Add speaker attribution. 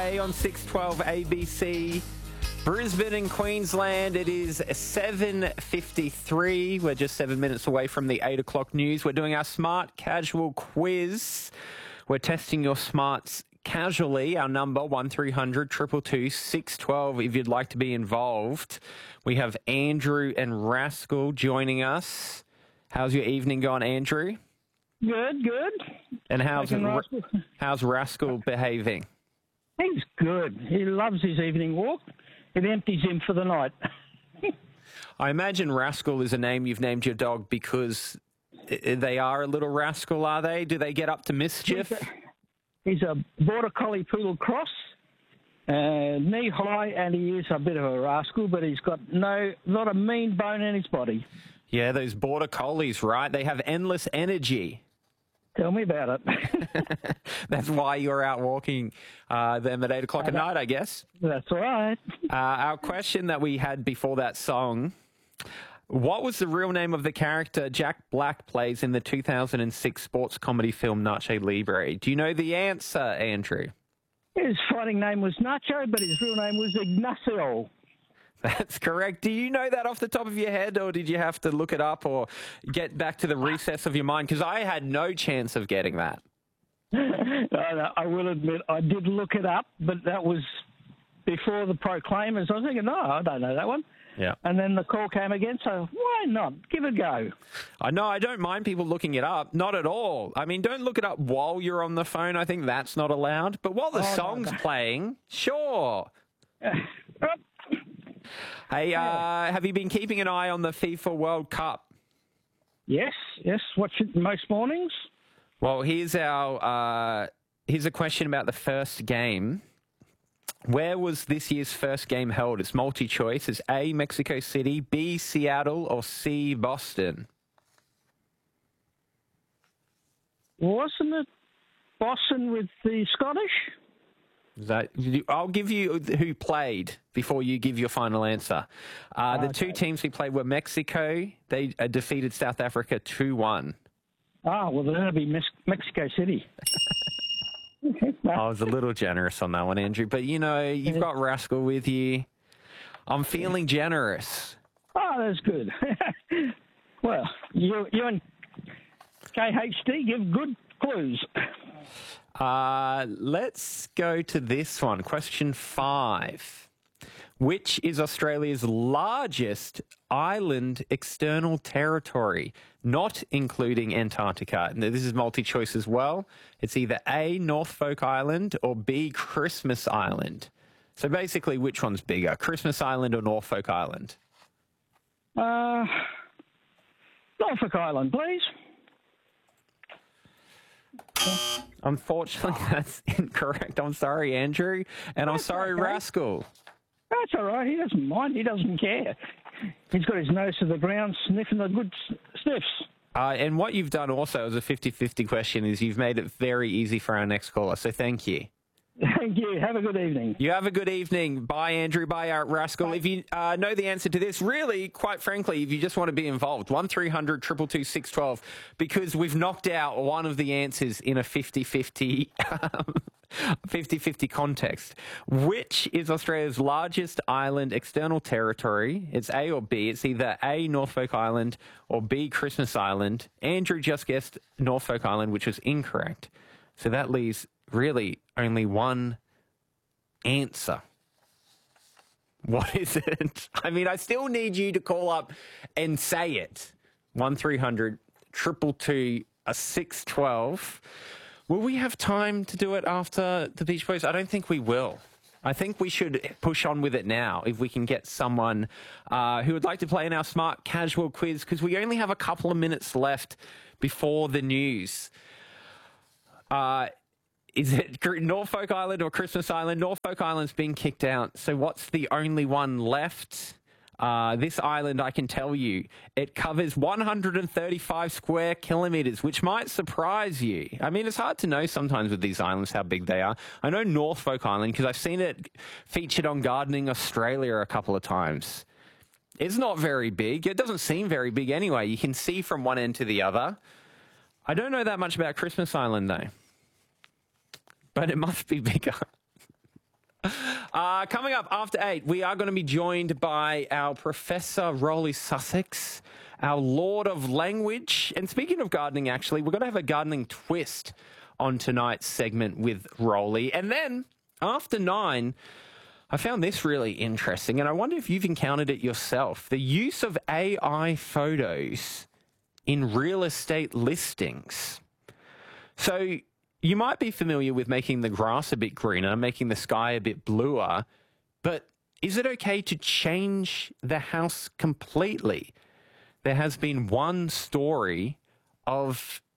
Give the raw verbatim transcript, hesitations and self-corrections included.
Speaker 1: Day on six twelve A B C. Brisbane and Queensland, it is seven fifty-three. We're just seven minutes away from the eight o'clock news. We're doing our Smart Casual quiz. We're testing your smarts casually. Our number, one three hundred two two two six one two, if you'd like to be involved. We have Andrew and Rascal joining us. How's your evening going, Andrew?
Speaker 2: Good, good.
Speaker 1: And how's,
Speaker 2: Taking
Speaker 1: Ra-
Speaker 2: Rascal.
Speaker 1: how's Rascal behaving?
Speaker 2: He's good. He loves his evening walk. It empties him for the night.
Speaker 1: I imagine Rascal is a name you've named your dog because they are a little rascal, are they? Do they get up to mischief?
Speaker 2: He's a Border Collie Poodle cross, uh, knee high, and he is a bit of a rascal, but he's got no, not a mean bone in his body.
Speaker 1: Yeah, those Border Collies, right? They have endless energy.
Speaker 2: Tell me about it.
Speaker 1: That's why you're out walking uh, them at eight o'clock at night, I guess.
Speaker 2: That's right.
Speaker 1: Uh, our question that we had before that song, what was the real name of the character Jack Black plays in the two thousand six sports comedy film Nacho Libre? Do you know the answer, Andrew?
Speaker 2: His fighting name was Nacho, but his real name was Ignacio.
Speaker 1: That's correct. Do you know that off the top of your head, or did you have to look it up or get back to the recess of your mind? Because I had no chance of getting that.
Speaker 2: I will admit I did look it up, but that was before the Proclaimers. I was thinking, no, I don't know that one.
Speaker 1: Yeah.
Speaker 2: And then the call came again, so why not? Give it a go.
Speaker 1: I know, I don't mind people looking it up. Not at all. I mean, don't look it up while you're on the phone. I think that's not allowed. But while the
Speaker 2: oh,
Speaker 1: song's
Speaker 2: no, no.
Speaker 1: playing, sure. Hey, uh, have you been keeping an eye on the FIFA World Cup?
Speaker 2: Yes, yes. Watch it most mornings.
Speaker 1: Well, here's our uh, here's a question about the first game. Where was this year's first game held? It's multi-choice. It's A, Mexico City, B, Seattle, or C, Boston?
Speaker 2: Wasn't it Boston with the Scottish?
Speaker 1: Is that, I'll give you who played before you give your final answer. Uh, the
Speaker 2: okay.
Speaker 1: two teams we played were Mexico. They uh, defeated South Africa two one.
Speaker 2: Ah, well, then it'll be Mes- Mexico City.
Speaker 1: I was a little generous on that one, Andrew. But, you know, you've got Rascal with you. I'm feeling generous.
Speaker 2: Oh, that's good. Well, you, you and K H D give good clues.
Speaker 1: Uh, let's go to this one. Question five. Which is Australia's largest island external territory, not including Antarctica? Now, this is multi-choice as well. It's either A, Norfolk Island, or B, Christmas Island. So basically, which one's bigger, Christmas Island or Norfolk Island?
Speaker 2: Uh, Norfolk Island, please.
Speaker 1: Unfortunately, that's incorrect. I'm sorry, Andrew. And I'm
Speaker 2: That's
Speaker 1: sorry,
Speaker 2: okay.
Speaker 1: Rascal.
Speaker 2: That's all right. He doesn't mind. He doesn't care. He's got his nose to the ground, sniffing the good s- sniffs.
Speaker 1: Uh, and what you've done also as a fifty-fifty question is you've made it very easy for our next caller. So thank you.
Speaker 2: Thank you. Have a good evening.
Speaker 1: You have a good evening. Bye, Andrew. Bye, uh, Rascal.
Speaker 2: Bye.
Speaker 1: If you uh, know the answer to this, really, quite frankly, if you just want to be involved, one three hundred two two two six one two, because we've knocked out one of the answers in a fifty-fifty um, fifty-fifty context. Which is Australia's largest island external territory? It's A or B. It's either A, Norfolk Island, or B, Christmas Island. Andrew just guessed Norfolk Island, which was incorrect. So that leaves really only one answer. What is it? I mean, I still need you to call up and say it. one three hundred two two two six one two. Will we have time to do it after the Beach Boys? I don't think we will. I think we should push on with it now if we can get someone uh, who would like to play in our Smart Casual quiz, because we only have a couple of minutes left before the news. Uh, is it Norfolk Island or Christmas Island? Norfolk Island's been kicked out, so what's the only one left? Uh, this island, I can tell you, it covers one hundred thirty-five square kilometres, which might surprise you. I mean, it's hard to know sometimes with these islands how big they are. I know Norfolk Island because I've seen it featured on Gardening Australia a couple of times. It's not very big. It doesn't seem very big anyway. You can see from one end to the other. I don't know that much about Christmas Island, though. But it must be bigger. Uh, coming up after eight, we are going to be joined by our Professor Rolly Sussex, our Lord of Language. And speaking of gardening, actually, we're going to have a gardening twist on tonight's segment with Rolly. And then after nine, I found this really interesting, and I wonder if you've encountered it yourself. The use of A I photos in real estate listings. So you might be familiar with making the grass a bit greener, making the sky a bit bluer, but is it okay to change the house completely? There has been one story of